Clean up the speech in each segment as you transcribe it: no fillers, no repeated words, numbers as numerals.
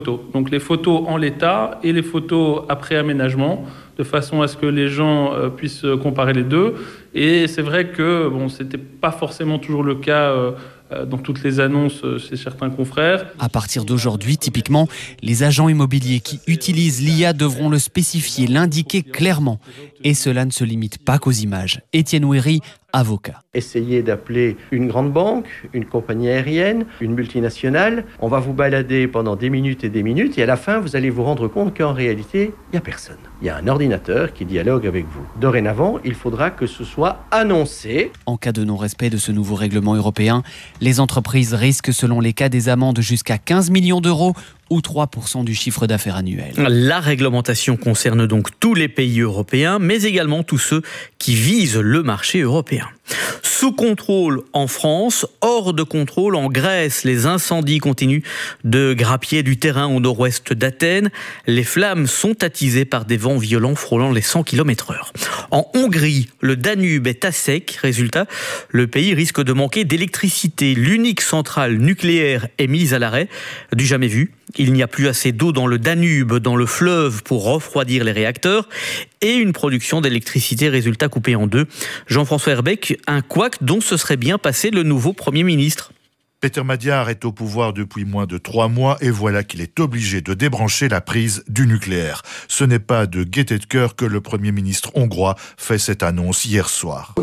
Donc les photos en l'état et les photos après aménagement, de façon à ce que les gens puissent comparer les deux. Et c'est vrai que c'était pas forcément toujours le cas dans toutes les annonces chez certains confrères. À partir d'aujourd'hui, typiquement, les agents immobiliers qui utilisent l'IA devront le spécifier, l'indiquer clairement. Et cela ne se limite pas qu'aux images. Étienne Ouéry, avocat. Essayez d'appeler une grande banque, une compagnie aérienne, une multinationale. On va vous balader pendant des minutes et à la fin, vous allez vous rendre compte qu'en réalité, il n'y a personne. Il y a un ordinateur qui dialogue avec vous. Dorénavant, il faudra que ce soit annoncé. En cas de non-respect de ce nouveau règlement européen, les entreprises risquent, selon les cas, des amendes jusqu'à 15 millions d'euros ou 3% du chiffre d'affaires annuel. La réglementation concerne donc tous les pays européens, mais également tous ceux qui visent le marché européen. Sous contrôle en France, hors de contrôle en Grèce. Les incendies continuent de grappiller du terrain au nord-ouest d'Athènes. Les flammes sont attisées par des vents violents frôlant les 100 km/h. En Hongrie, le Danube est à sec. Résultat, le pays risque de manquer d'électricité. L'unique centrale nucléaire est mise à l'arrêt. Du jamais vu. Il n'y a plus assez d'eau dans le Danube, dans le fleuve, pour refroidir les réacteurs. Et une production d'électricité, résultat, coupée en deux. Jean-François Herbeck, un couac dont se serait bien passé le nouveau Premier ministre. Peter Magyar est au pouvoir depuis moins de 3 mois et voilà qu'il est obligé de débrancher la prise du nucléaire. Ce n'est pas de gaieté de cœur que le Premier ministre hongrois fait cette annonce hier soir.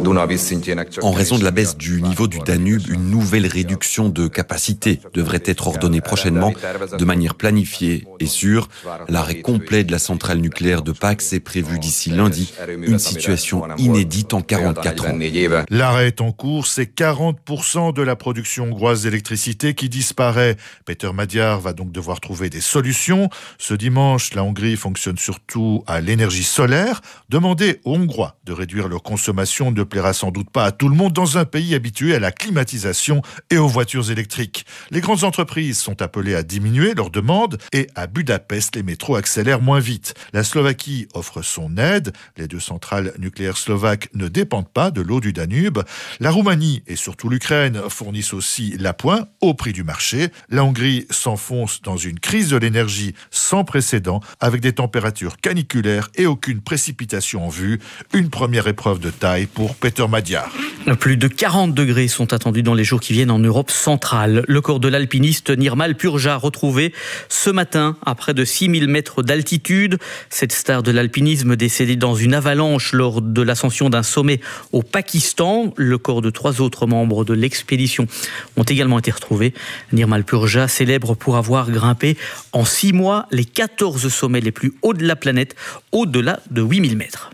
En raison de la baisse du niveau du Danube, une nouvelle réduction de capacité devrait être ordonnée prochainement de manière planifiée et sûre. L'arrêt complet de la centrale nucléaire de Pax est prévu d'ici lundi, une situation inédite en 44 ans. L'arrêt est en cours, c'est 40% de la production hongroise d'électricité qui disparaît. Peter Magyar va donc devoir trouver des solutions. Ce dimanche, la Hongrie fonctionne surtout à l'énergie solaire. Demander aux Hongrois de réduire leur consommation ne plaira sans doute pas à tout le monde dans un pays habitué à la climatisation et aux voitures électriques. Les grandes entreprises sont appelées à diminuer leurs demandes et à Budapest, les métros accélèrent moins vite. La Slovaquie offre son aide. Les 2 centrales nucléaires slovaques ne dépendent pas de l'eau du Danube. La Roumanie et surtout l'Ukraine fournissent aussi l'appoint au prix du marché. La Hongrie s'enfonce dans une crise de l'énergie sans précédent avec des températures caniculaires et aucune précipitation en vue. Une première épreuve de taille pour Peter Magyar. Plus de 40 degrés sont attendus dans les jours qui viennent en Europe centrale. Le corps de l'alpiniste Nirmal Purja retrouvé ce matin à près de 6000 mètres d'altitude. Cette star de l'alpinisme décédée dans une avalanche lors de l'ascension d'un sommet au Pakistan. Le corps de 3 autres membres de l'expédition ont également été retrouvés. Nirmal Purja, célèbre pour avoir grimpé en 6 mois les 14 sommets les plus hauts de la planète, au-delà de 8000 mètres.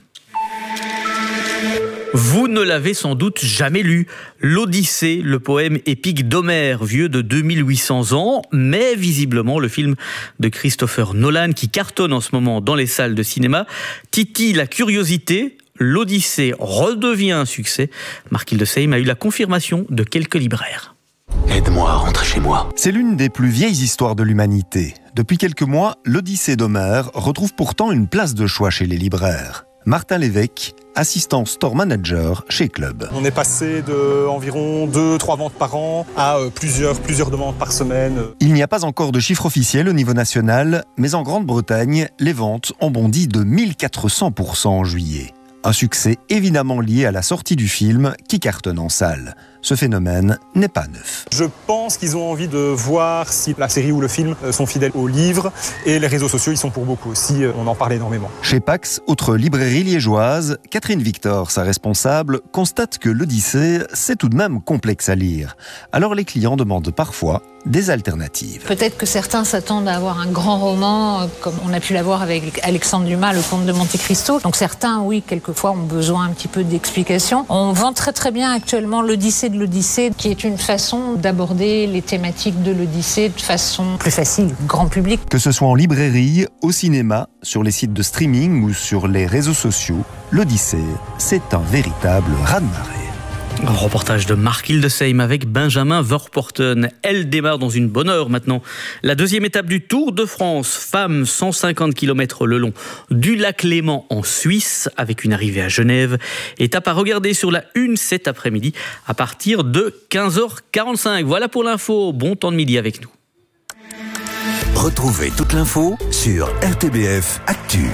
Vous ne l'avez sans doute jamais lu. L'Odyssée, le poème épique d'Homère, vieux de 2800 ans, mais visiblement le film de Christopher Nolan, qui cartonne en ce moment dans les salles de cinéma, titille la curiosité. L'Odyssée redevient un succès. Marc Hildesheim a eu la confirmation de quelques libraires. Aide-moi à rentrer chez moi. C'est l'une des plus vieilles histoires de l'humanité. Depuis quelques mois, l'Odyssée d'Homère retrouve pourtant une place de choix chez les libraires. Martin Lévesque, assistant store manager chez Club. On est passé de environ 2-3 ventes par an à plusieurs demandes par semaine. Il n'y a pas encore de chiffre officiel au niveau national, mais en Grande-Bretagne, les ventes ont bondi de 1400% en juillet. Un succès évidemment lié à la sortie du film qui cartonne en salle. Ce phénomène n'est pas neuf. Je pense qu'ils ont envie de voir si la série ou le film sont fidèles au livre, et les réseaux sociaux y sont pour beaucoup aussi, on en parle énormément. Chez Pax, autre librairie liégeoise, Catherine Victor, sa responsable, constate que l'Odyssée, c'est tout de même complexe à lire. Alors les clients demandent parfois des alternatives. Peut-être que certains s'attendent à avoir un grand roman, comme on a pu l'avoir avec Alexandre Dumas, Le Comte de Monte Cristo. Donc certains, oui, quelquefois ont besoin un petit peu d'explications. On vend très bien actuellement l'Odyssée de l'Odyssée, qui est une façon d'aborder les thématiques de l'Odyssée de façon plus facile, grand public. Que ce soit en librairie, au cinéma, sur les sites de streaming ou sur les réseaux sociaux, l'Odyssée, c'est un véritable raz-de-marée. Un reportage de Marc Hildesheim avec Benjamin Vorporten. Elle démarre dans une bonne heure maintenant. La 2e étape du Tour de France. Femmes, 150 km le long du lac Léman en Suisse, avec une arrivée à Genève. Étape à regarder sur la 1 cet après-midi à partir de 15h45. Voilà pour l'info. Bon temps de midi avec nous. Retrouvez toute l'info sur RTBF Actu.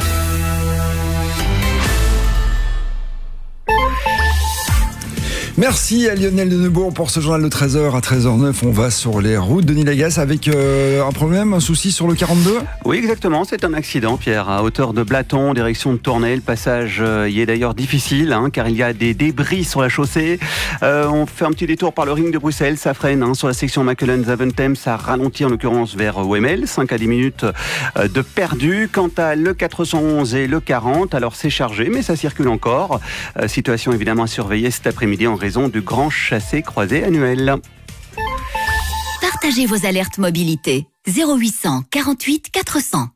Merci à Lionel Denebourg pour ce journal de 13h à 13h09. On va sur les routes. Denis Lagasse avec un problème, un souci sur le 42 ? Oui, exactement. C'est un accident, Pierre, à hauteur de Blaton, direction de Tournai. Le passage y est d'ailleurs difficile, car il y a des débris sur la chaussée. On fait un petit détour par le ring de Bruxelles. Ça freine sur la section Mechelen-Zaventem. Ça ralentit en l'occurrence vers Wemmel. 5 à 10 minutes de perdu. Quant à le 411 et le 40, alors c'est chargé, mais ça circule encore. Situation évidemment à surveiller cet après-midi en raison du grand chassé-croisé annuel. Partagez vos alertes mobilité. 0800 48 400.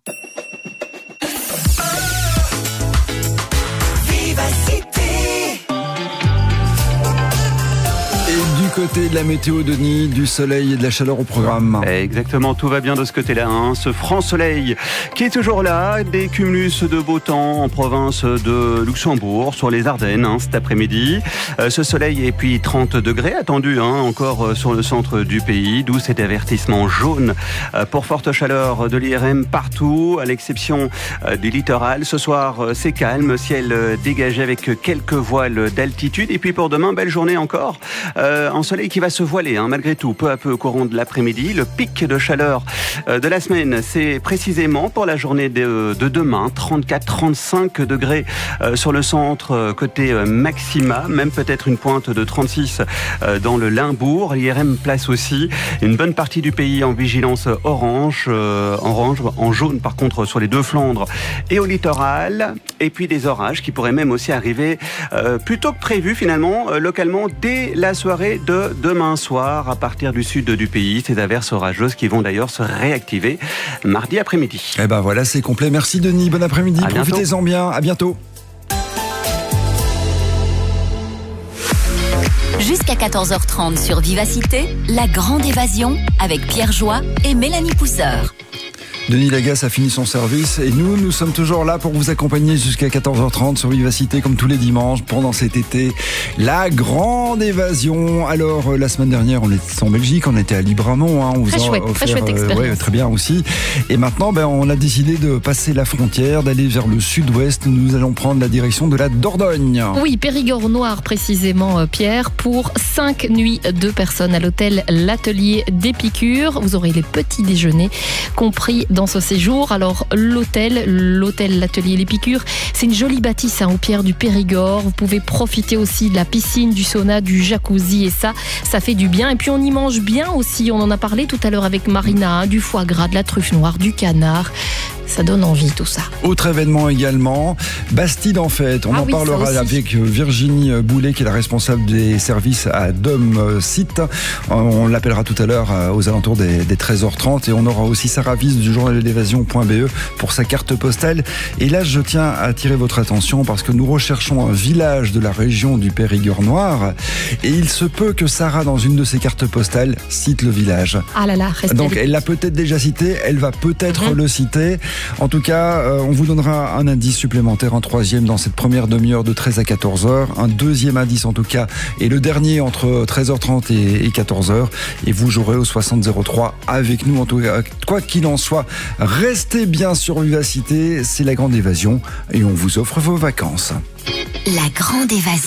Du côté de la météo, Denis, du soleil et de la chaleur au programme. Exactement, tout va bien de ce côté-là. Ce franc soleil qui est toujours là. Des cumulus de beau temps en province de Luxembourg, sur les Ardennes cet après-midi. Ce soleil et puis 30 degrés attendus encore sur le centre du pays. D'où cet avertissement jaune pour forte chaleur de l'IRM partout, à l'exception du littoral. Ce soir, c'est calme, ciel dégagé avec quelques voiles d'altitude. Et puis pour demain, belle journée encore. Un soleil qui va se voiler malgré tout, peu à peu au courant de l'après-midi. Le pic de chaleur de la semaine, c'est précisément pour la journée de demain, 34-35 degrés sur le centre côté maxima, même peut-être une pointe de 36 dans le Limbourg. L'IRM place aussi une bonne partie du pays en vigilance orange, en jaune par contre sur les deux Flandres et au littoral. Et puis des orages qui pourraient même aussi arriver plus tôt que prévu finalement, localement dès la soirée de demain soir à partir du sud du pays. Ces averses orageuses qui vont d'ailleurs se réactiver mardi après-midi. Et ben voilà, c'est complet. Merci Denis, bon après-midi, profitez-en bien, à bientôt. Jusqu'à 14h30 sur Vivacité, la grande évasion avec Pierre Joie et Mélanie Pousseur. Denis Lagasse a fini son service et nous sommes toujours là pour vous accompagner jusqu'à 14h30 sur Vivacité comme tous les dimanches pendant cet été. La grande évasion. Alors la semaine dernière on était en Belgique, on était à Libramont. On vous très chouette expérience. Très bien aussi. Et maintenant on a décidé de passer la frontière, d'aller vers le sud-ouest. Nous allons prendre la direction de la Dordogne. Oui, Périgord Noir précisément, Pierre, pour 5 nuits, 2 personnes à l'hôtel L'Atelier d'Épicure. Vous aurez les petits déjeuners compris dans ce séjour. Alors l'hôtel L'Atelier l'Épicure, c'est une jolie bâtisse aux pierres du Périgord. Vous pouvez profiter aussi de la piscine, du sauna, du jacuzzi et ça fait du bien. Et puis on y mange bien aussi, on en a parlé tout à l'heure avec Marina, du foie gras, de la truffe noire, du canard. Ça donne envie tout ça. Autre événement également, Bastide en fête. On en parlera avec Virginie Boulet qui est la responsable des services à Dom Site. On l'appellera tout à l'heure aux alentours des 13h30 et on aura aussi Sarah Wies du journal de l'évasion.be pour sa carte postale. Et là je tiens à attirer votre attention parce que nous recherchons un village de la région du Périgord Noir et il se peut que Sarah dans une de ses cartes postales cite le village. Ah là là, donc elle l'a peut-être déjà cité, elle va peut-être le citer. En tout cas, on vous donnera un indice supplémentaire, un troisième dans cette première demi-heure de 13 à 14h. Un deuxième indice en tout cas, et le dernier entre 13h30 et 14h. Et vous jouerez au 6003 avec nous. En tout cas, quoi qu'il en soit, restez bien sur Vivacité. C'est la grande évasion et on vous offre vos vacances. La grande évasion.